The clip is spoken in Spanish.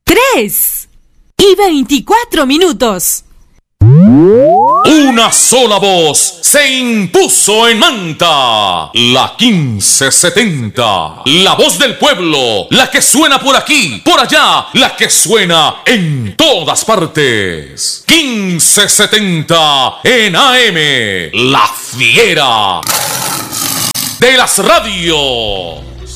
3:24. Una sola voz se impuso en Manta, la 1570, la voz del pueblo, la que suena por aquí, por allá, la que suena en todas partes. 1570 en AM, la fiera de las radios.